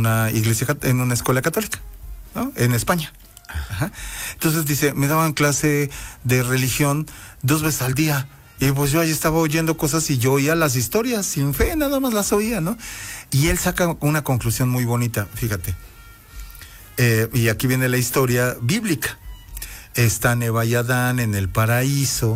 una iglesia, en una escuela católica, ¿no? En España. Ajá. Entonces dice, me daban clase de religión 2 veces al día. Y pues yo ahí estaba oyendo cosas y yo oía las historias sin fe, nada más las oía, ¿no? Y él saca una conclusión muy bonita, fíjate. Y aquí viene la historia bíblica. Están Eva y Adán en el paraíso.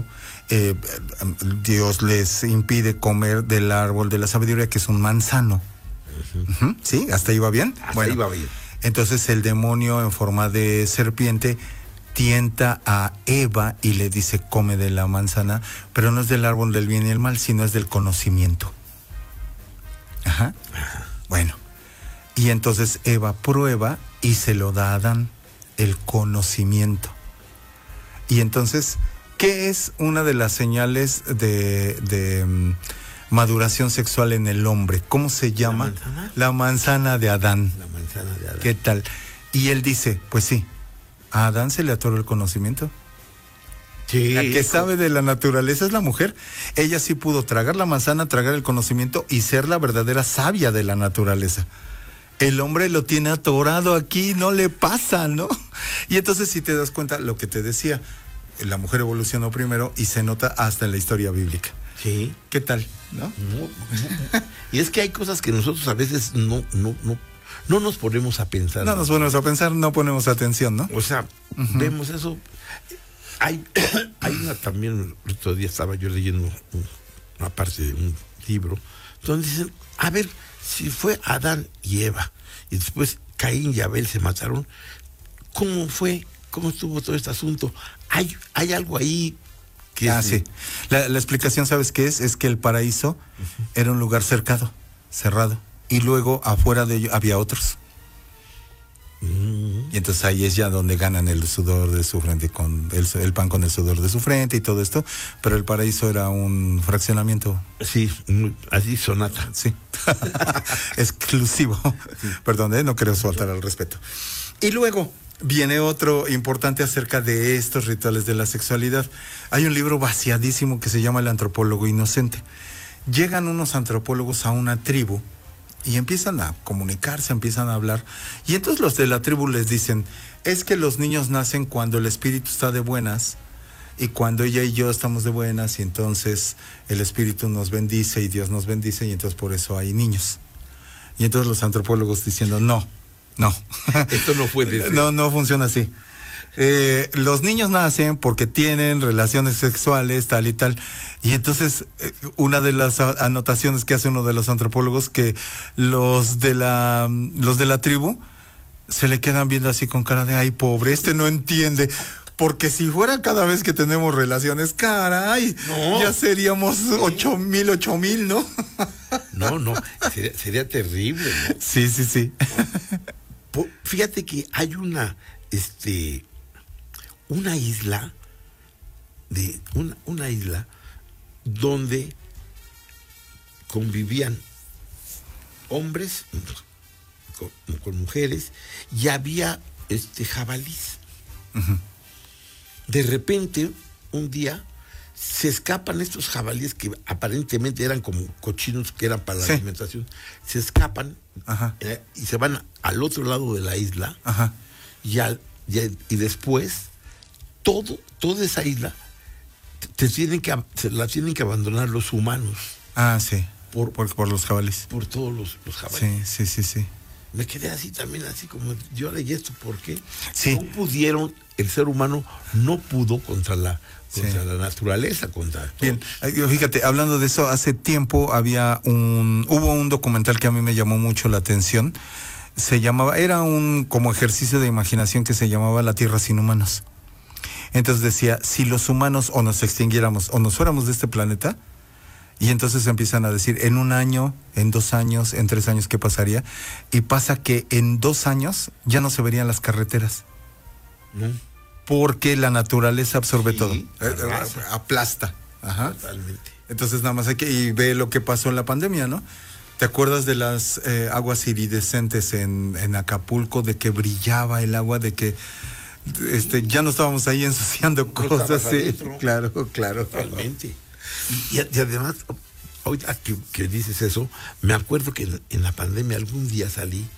Dios les impide comer del árbol de la sabiduría, que es un manzano. Uh-huh. ¿Sí? ¿Hasta ahí va bien? Hasta ahí va bien. Entonces el demonio en forma de serpiente tienta a Eva y le dice, come de la manzana, pero no es del árbol del bien y el mal, sino es del conocimiento. Ajá. Bueno, y entonces Eva prueba y se lo da a Adán, el conocimiento. Y entonces, ¿qué es una de las señales de maduración sexual en el hombre? ¿Cómo se llama? La manzana de Adán. La manzana de Adán. ¿Qué tal? Y él dice, pues sí, a Adán se le atoró el conocimiento. Sí. La que sabe de la naturaleza es la mujer. Ella sí pudo tragar la manzana, tragar el conocimiento y ser la verdadera sabia de la naturaleza. El hombre lo tiene atorado aquí, no le pasa, ¿no? Y entonces si te das cuenta, lo que te decía, la mujer evolucionó primero y se nota hasta en la historia bíblica. Sí. ¿Qué tal? ¿No? Y es que hay cosas que nosotros a veces no nos ponemos a pensar. No nos ponemos a pensar, no ponemos atención, ¿no? O sea, vemos eso. Hay una también, el otro día estaba yo leyendo una parte de un libro, donde dicen, a ver, si fue Adán y Eva, y después Caín y Abel se mataron, ¿cómo fue? ¿Cómo estuvo todo este asunto? Hay algo ahí que... sí. La explicación, ¿sabes qué es? Es que el paraíso era un lugar cercado, cerrado, y luego afuera de ello había otros. Y entonces ahí es ya donde ganan el sudor de su frente, con el pan con el sudor de su frente y todo esto, pero el paraíso era un fraccionamiento. Sí, así sonata. Sí, exclusivo. Sí. Perdón, no quiero faltar al respeto. Y luego viene otro importante acerca de estos rituales de la sexualidad. Hay un libro vaciadísimo que se llama El antropólogo inocente. Llegan unos antropólogos a una tribu y empiezan a comunicarse, empiezan a hablar. Y entonces los de la tribu les dicen, es que los niños nacen cuando el espíritu está de buenas y cuando ella y yo estamos de buenas y entonces el espíritu nos bendice y Dios nos bendice y entonces por eso hay niños. Y entonces los antropólogos diciendo, no. Esto no puede ser. No funciona así. Los niños nacen porque tienen relaciones sexuales, tal y tal. Y entonces, una de las anotaciones que hace uno de los antropólogos, que los de la tribu se le quedan viendo así con cara de, ay, pobre, no entiende. Porque si fuera cada vez que tenemos relaciones, caray, ya seríamos 8,000, ¿no? No, sería terrible, ¿no? Sí. Fíjate que hay una isla donde convivían hombres con mujeres y había jabalís. Uh-huh. De repente, un día, se escapan estos jabalíes que aparentemente eran como cochinos que eran para la alimentación. Se escapan y se van al otro lado de la isla. Ajá. Y después toda esa isla se la tienen que abandonar los humanos. Ah, sí. Por los jabalíes. Por todos los jabalíes. Sí. Me quedé así también, así como yo leí esto, ¿por qué? Sí. No pudieron, el ser humano no pudo contra la naturaleza, Bien, fíjate, hablando de eso, hace tiempo hubo un documental que a mí me llamó mucho la atención. Era un como ejercicio de imaginación que se llamaba La Tierra sin humanos. Entonces decía, si los humanos o nos extinguiéramos o nos fuéramos de este planeta, y entonces empiezan a decir, en 1 año, en 2 años, en 3 años, ¿qué pasaría? Y pasa que en 2 años ya no se verían las carreteras. Porque la naturaleza absorbe todo. Aplasta. Ajá. Totalmente. Entonces nada más y ve lo que pasó en la pandemia, ¿no? ¿Te acuerdas de las aguas iridescentes en Acapulco, de que brillaba el agua, de que ya no estábamos ahí ensuciando cosas? Sí, claro. Totalmente. Y además, ahorita que dices eso, me acuerdo que en la pandemia algún día salí